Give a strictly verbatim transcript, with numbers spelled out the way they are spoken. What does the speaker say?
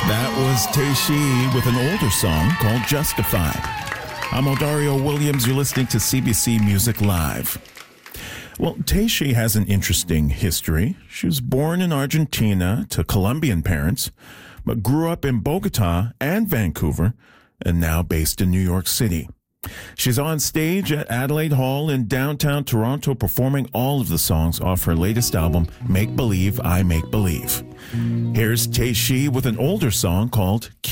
That was Teishi with an older song called Justified. I'm Odario Williams. You're listening to C B C Music Live. Well, Teishi has an interesting history. She was born in Argentina to Colombian parents, but grew up in Bogota and Vancouver, and now based in New York City. She's on stage at Adelaide Hall in downtown Toronto performing all of the songs off her latest album, Make Believe, I Make Believe. Here's Teishi with an older song called